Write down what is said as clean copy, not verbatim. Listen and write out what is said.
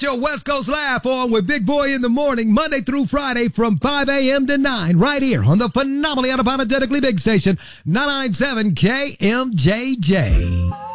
Your West Coast Laugh on with Big Boy in the morning, Monday through Friday from 5 a.m. to 9, right here on the phenomenally unapologetically big station, 997 KMJJ.